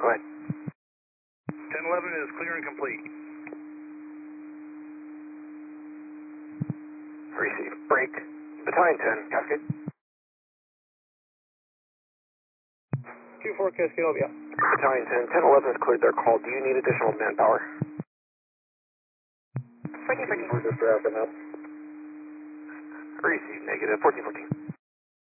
Go ahead. 1011 is clear and complete. Receive. Break. Battalion 10, Cascade. 2-4 Cascade, I'll be out. Battalion 10, 1011 has cleared their call. Do you need additional manpower? 1414. We're just wrapping up. Receive. Negative. 1414.